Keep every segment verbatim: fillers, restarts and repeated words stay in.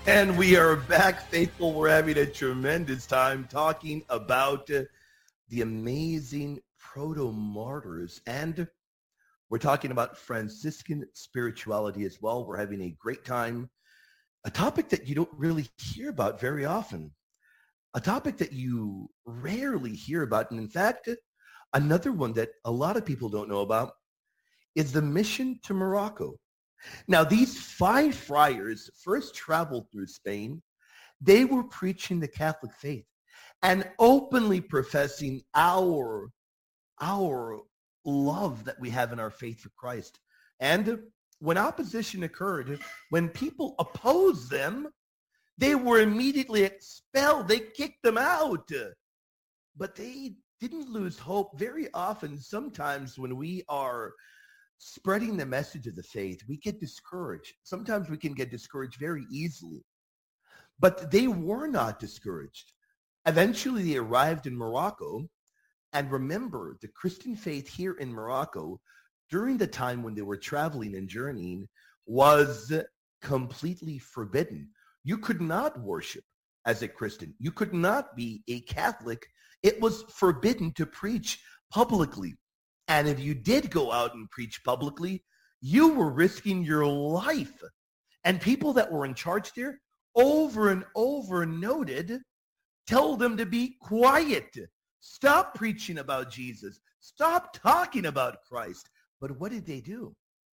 And we are back, faithful. We're having a tremendous time talking about uh, the amazing proto-martyrs. And we're talking about Franciscan spirituality as well. We're having a great time. A topic that you don't really hear about very often. A topic that you rarely hear about. And in fact, another one that a lot of people don't know about is the mission to Morocco. Now, these five friars first traveled through Spain. They were preaching the Catholic faith and openly professing our, our love that we have in our faith for Christ. And when opposition occurred, when people opposed them, they were immediately expelled. They kicked them out. But they didn't lose hope. Very often, sometimes when we are spreading the message of the faith, we get discouraged. Sometimes we can get discouraged very easily. But they were not discouraged. Eventually, they arrived in Morocco. And remember, the Christian faith here in Morocco, during the time when they were traveling and journeying, was completely forbidden. You could not worship as a Christian. You could not be a Catholic. It was forbidden to preach publicly. And if you did go out and preach publicly, you were risking your life. And people that were in charge there over and over noted, tell them to be quiet. Stop preaching about Jesus. Stop talking about Christ. But what did they do?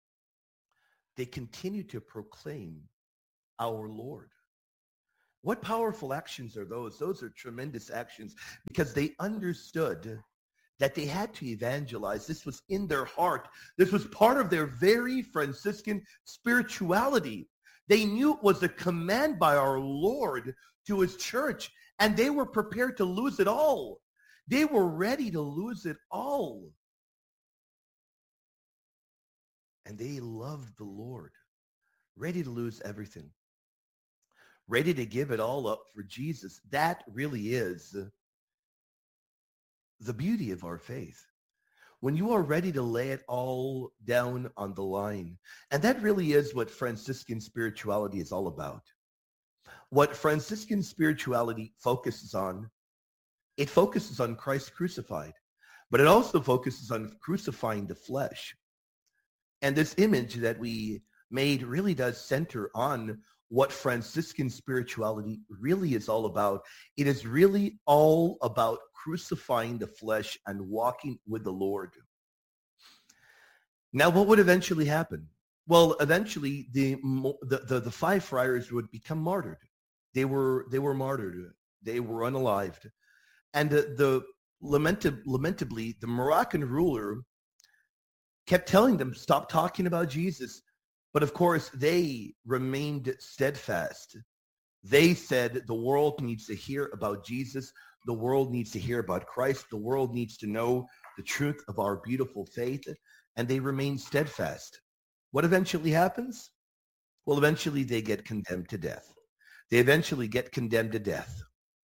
They continued to proclaim our Lord. What powerful actions are those? Those are tremendous actions because they understood that they had to evangelize. This was in their heart. This was part of their very Franciscan spirituality. They knew it was a command by our Lord to his church, and they were prepared to lose it all. They were ready to lose it all. And they loved the Lord, ready to lose everything, ready to give it all up for Jesus. That really is the beauty of our faith. When you are ready to lay it all down on the line. And that really is what Franciscan spirituality is all about. What Franciscan spirituality focuses on, it focuses on Christ crucified, but it also focuses on crucifying the flesh. And this image that we made really does center on what Franciscan spirituality really is all about. It is really all about crucifying the flesh and walking with the Lord. Now, what would eventually happen? Well, eventually the the, the, the five friars would become martyred. They were they were martyred. They were unalived. And the, the lamentab- lamentably, the Moroccan ruler kept telling them, stop talking about Jesus. But of course, they remained steadfast. They said the world needs to hear about Jesus. The world needs to hear about Christ. The world needs to know the truth of our beautiful faith. And they remain steadfast. What eventually happens? Well, eventually they get condemned to death. They eventually get condemned to death.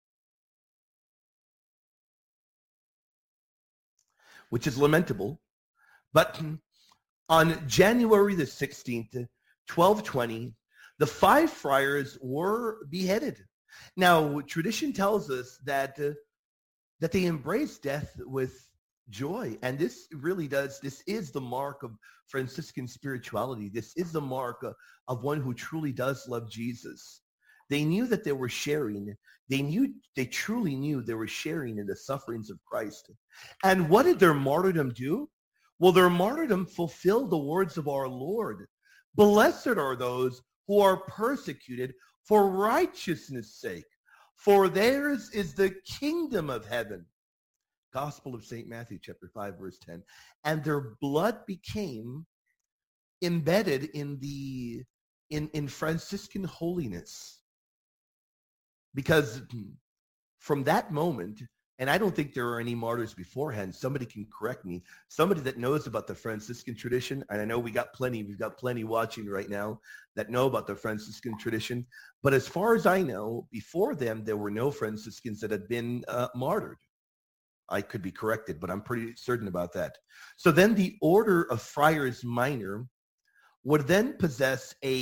Which is lamentable. But on January the sixteenth, twelve twenty, the five friars were beheaded. Now, tradition tells us that, uh, that they embraced death with joy. And this really does, this is the mark of Franciscan spirituality. This is the mark of, of one who truly does love Jesus. They knew that they were sharing. They knew, they truly knew they were sharing in the sufferings of Christ. And what did their martyrdom do? Well, their martyrdom fulfilled the words of our Lord. Blessed are those who are persecuted for righteousness' sake, for theirs is the kingdom of heaven. Gospel of Saint Matthew, chapter five, verse ten. And their blood became embedded in the in, in Franciscan holiness. Because from that moment, and I don't think there are any martyrs beforehand. Somebody can correct me. Somebody that knows about the Franciscan tradition, and I know we got plenty, we've got plenty watching right now that know about the Franciscan tradition. But as far as I know, before them, there were no Franciscans that had been uh, martyred. I could be corrected, but I'm pretty certain about that. So then the order of Friars Minor would then possess a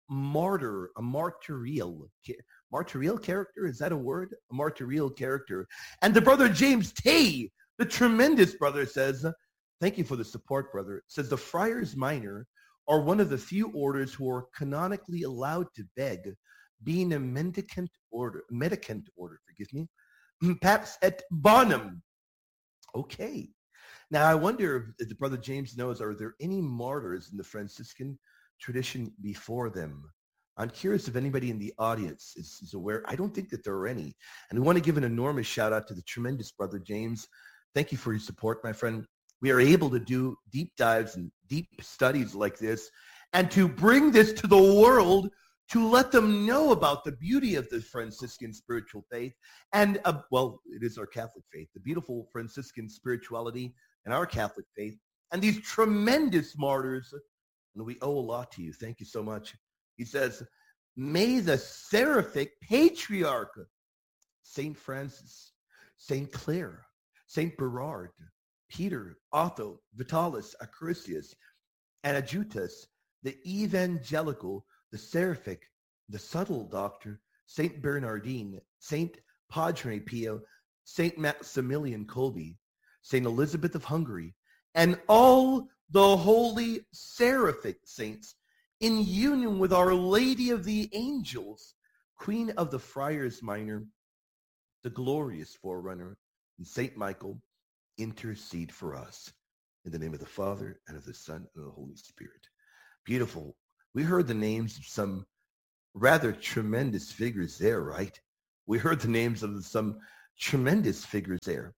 martyr, a martyrial, martyrial character. Is that a word? A martyrial character. And the brother James Tay, the tremendous brother, says, thank you for the support, brother. Says the Friars Minor are one of the few orders who are canonically allowed to beg, being a mendicant order, mendicant order, forgive me, pax et bonum. Okay. Now, I wonder if the brother James knows, are there any martyrs in the Franciscan tradition before them? I'm curious if anybody in the audience is, is aware. I don't think that there are any. And we want to give an enormous shout out to the tremendous brother James. Thank you for your support, my friend. We are able to do deep dives and deep studies like this and to bring this to the world to let them know about the beauty of the Franciscan spiritual faith and, uh, well, it is our Catholic faith, the beautiful Franciscan spirituality and our Catholic faith, and these tremendous martyrs, and we owe a lot to you. Thank you so much. He says, may the seraphic patriarch, Saint Francis, Saint Clare, Saint Berard, Peter, Otho, Vitalis, Acrisius, and Adjutus, the evangelical, the seraphic, the subtle doctor, Saint Bernardine, Saint Padre Pio, Saint Maximilian Kolbe, Saint Elizabeth of Hungary, and all the holy seraphic saints in union with Our Lady of the Angels, Queen of the Friars Minor, the glorious forerunner, and Saint Michael, intercede for us. In the name of the Father, and of the Son, and of the Holy Spirit. Beautiful. We heard the names of some rather tremendous figures there, right? We heard the names of some tremendous figures there.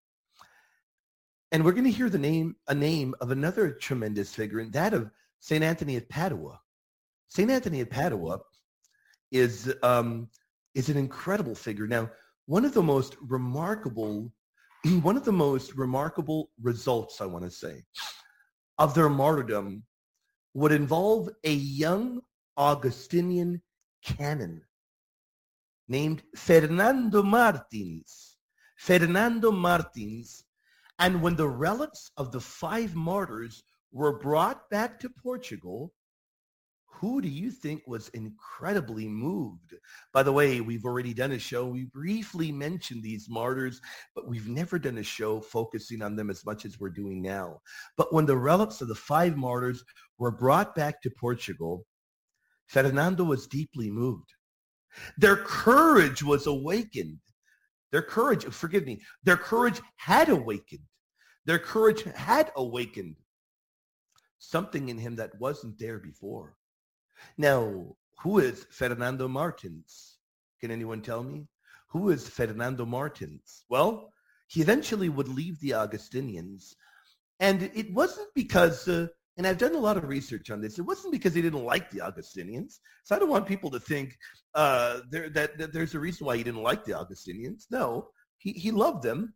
And we're going to hear the name, a name of another tremendous figure, and that of Saint Anthony of Padua. Saint Anthony of Padua is, um, is an incredible figure. Now, one of the most remarkable, one of the most remarkable results, I want to say, of their martyrdom would involve a young Augustinian canon named Fernando Martins. Fernando Martins. And when the relics of the five martyrs were brought back to Portugal, who do you think was incredibly moved? By the way, we've already done a show. We briefly mentioned these martyrs, but we've never done a show focusing on them as much as we're doing now. But when the relics of the five martyrs were brought back to Portugal, Fernando was deeply moved. Their courage was awakened. Their courage, forgive me, their courage had awakened. Their courage had awakened something in him that wasn't there before. Now, who is Fernando Martins? Can anyone tell me? Who is Fernando Martins? Well, he eventually would leave the Augustinians. And it wasn't because, uh, and I've done a lot of research on this, it wasn't because he didn't like the Augustinians. So I don't want people to think uh, there, that, that there's a reason why he didn't like the Augustinians. No, he, he loved them.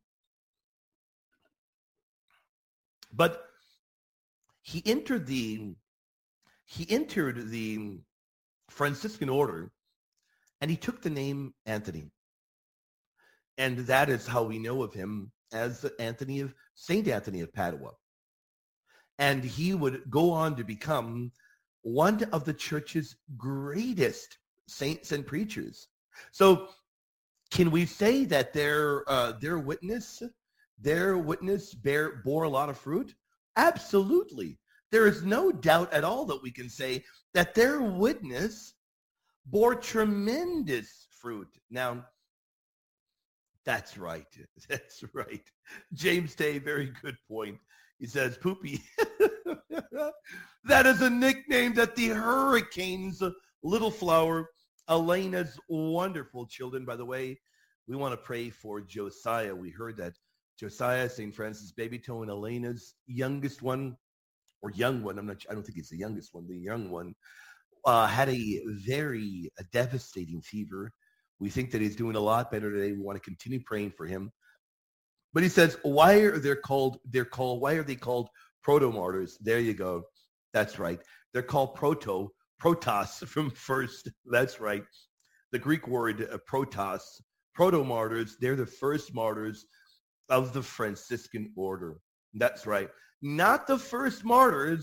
But he entered the he entered the Franciscan order, and he took the name Anthony. And that is how we know of him as Anthony of Saint Anthony of Padua. And he would go on to become one of the church's greatest saints and preachers. So can we say that their uh, their witness, their witness bear, bore a lot of fruit? Absolutely. There is no doubt at all that we can say that their witness bore tremendous fruit. Now, that's right. That's right. James Tay, very good point. He says, Poopy, that is a nickname that the Hurricanes, Little Flower, Elena's wonderful children. By the way, we want to pray for Josiah. We heard that Josiah, Saint Francis Baby Toe, and Elena's youngest one, or young one, I'm not, I don't think it's the youngest one, the young one, uh, had a very a devastating fever. We think that he's doing a lot better today. We want to continue praying for him. But he says, why are they called, they're called, why are they called proto-martyrs? There you go. That's right. They're called proto, protos from first. That's right. The Greek word uh, protos, proto-martyrs, they're the first martyrs of the Franciscan order. That's right. Not the first martyrs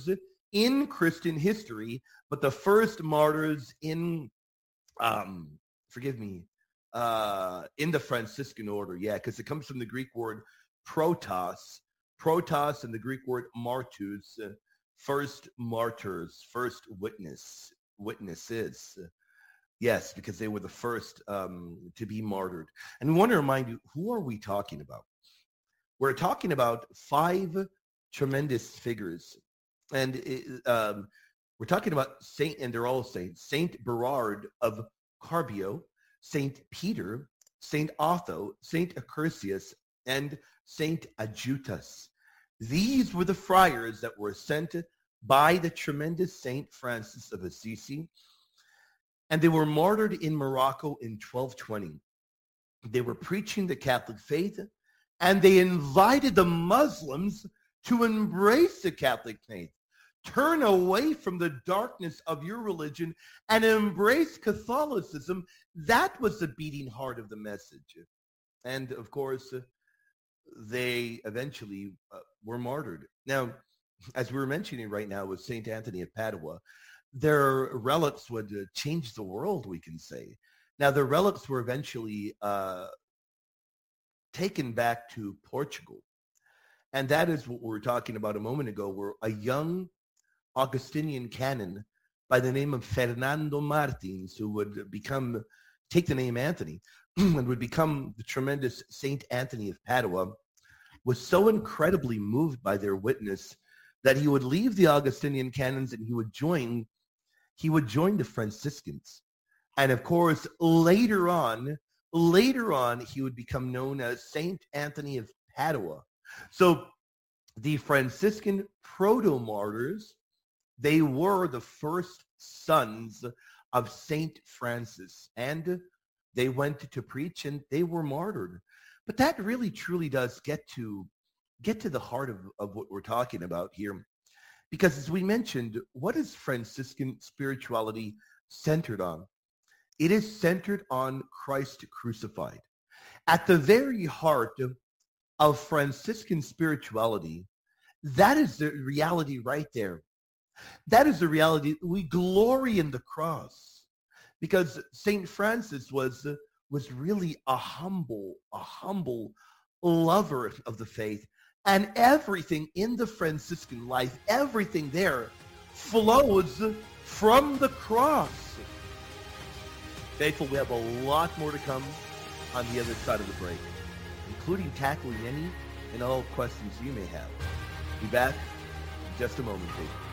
in Christian history, but the first martyrs in, um, forgive me, uh, in the Franciscan order. Yeah, because it comes from the Greek word protos, protos, and the Greek word martus, uh, first martyrs, first witness, witnesses. Yes, because they were the first um, to be martyred. And we want to remind you, who are we talking about? We're talking about five tremendous figures. And it, um, we're talking about Saint, and they're all saints, Saint Berard of Carbio, Saint Peter, Saint Otho, Saint Accursius, and Saint Adjutus. These were the friars that were sent by the tremendous Saint Francis of Assisi, and they were martyred in Morocco in twelve twenty. They were preaching the Catholic faith, and they invited the Muslims to embrace the Catholic faith. Turn away from the darkness of your religion and embrace Catholicism. That was the beating heart of the message. And of course, uh, they eventually uh, were martyred. Now, as we were mentioning right now with Saint Anthony of Padua, their relics would uh, change the world, we can say. Now, their relics were eventually uh, taken back to Portugal. And that is what we were talking about a moment ago, where a young Augustinian canon by the name of Fernando Martins, who would become, take the name Anthony, and would become the tremendous Saint Anthony of Padua, was so incredibly moved by their witness that he would leave the Augustinian canons and he would join, he would join the Franciscans. And of course, later on, later on, he would become known as Saint Anthony of Padua. So the Franciscan proto-martyrs, they were the first sons of Saint Francis, and they went to preach and they were martyred. But that really truly does get to get to the heart of, of what we're talking about here. Because as we mentioned, what is Franciscan spirituality centered on? It is centered on Christ crucified. At the very heart of, of Franciscan spirituality, that is the reality right there. That is the reality. We glory in the cross, because Saint Francis was, was really a humble, a humble lover of the faith. And everything in the Franciscan life, everything there flows from the cross. Faithful, we have a lot more to come on the other side of the break, including tackling any and all questions you may have. Be back in just a moment, please.